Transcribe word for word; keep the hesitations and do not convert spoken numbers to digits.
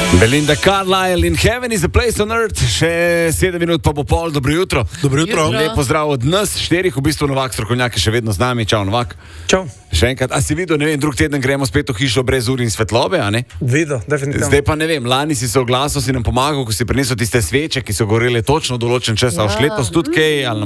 Belinda Carlisle in Heaven is a place on earth. Še sedem minut pa bo pol. Dobro jutro. Dobro jutro. Lep pozdrav od nas, štirih, v bistvu Novak strokovnjak je še vedno z nami. Čau, Novak. Čau. Še enkrat, a si videl, ne vem, drug teden gremo spet v hišo brez ur in svetlobe, a ne? Videl, definitivno. Zdaj pa ne vem, lani si se oglasil, si nam pomagal, ko si prinesel tiste sveče, ki so gorele točno v določen čas, a už letos tudi kaj, ali